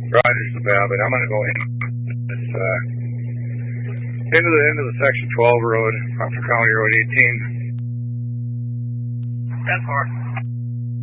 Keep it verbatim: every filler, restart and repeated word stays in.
Rogers to Babbitt. I'm going to go in this, uh, into the end of the Section twelve road off of County Road eighteen. ten four.